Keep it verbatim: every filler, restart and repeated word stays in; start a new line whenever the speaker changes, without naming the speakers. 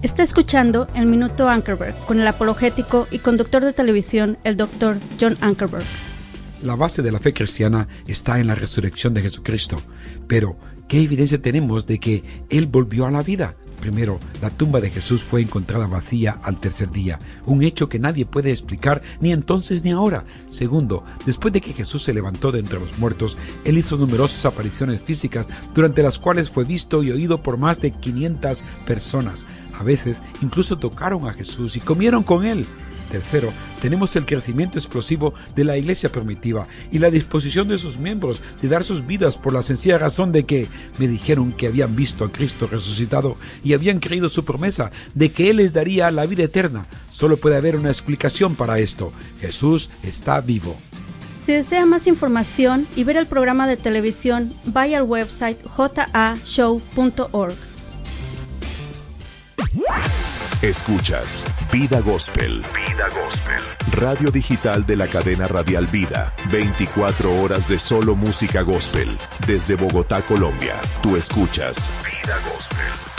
Está escuchando el Minuto Ankerberg con el apologético y conductor de televisión, el doctor John Ankerberg.
La base de la fe cristiana está en la resurrección de Jesucristo. Pero, ¿qué evidencia tenemos de que Él volvió a la vida? Primero, la tumba de Jesús fue encontrada vacía al tercer día, un hecho que nadie puede explicar ni entonces ni ahora. Segundo, después de que Jesús se levantó de entre los muertos, Él hizo numerosas apariciones físicas, durante las cuales fue visto y oído por más de quinientas personas. A veces, incluso tocaron a Jesús y comieron con Él. Tercero, tenemos el crecimiento explosivo de la iglesia primitiva y la disposición de sus miembros de dar sus vidas por la sencilla razón de que me dijeron que habían visto a Cristo resucitado y habían creído su promesa de que Él les daría la vida eterna. Solo puede haber una explicación para esto: Jesús está vivo.
Si desea más información y ver el programa de televisión, vaya al website j a show punto org.
Escuchas Vida Gospel. Vida Gospel. Radio digital de la cadena radial Vida. veinticuatro horas de solo música gospel. Desde Bogotá, Colombia. Tú escuchas Vida Gospel.